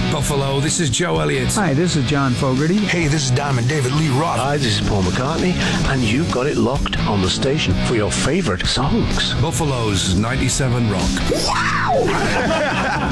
Buffalo, this is Joe Elliott. Hi, this is John Fogerty. Hey, this is Diamond David Lee Roth. Hi, this is Paul McCartney, and you've got it locked on the station for your favorite songs. Buffalo's 97 Rock. Wow!